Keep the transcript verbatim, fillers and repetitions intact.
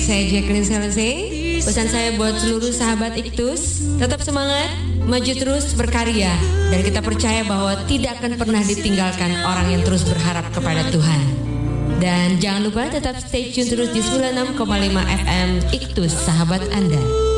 saya Jacqueline Salese. Pesan saya buat seluruh sahabat Iktus, tetap semangat, maju terus berkarya, dan kita percaya bahwa tidak akan pernah ditinggalkan orang yang terus berharap kepada Tuhan. Dan jangan lupa tetap stay tune terus di sembilan puluh enam koma lima F M Iktus, sahabat Anda.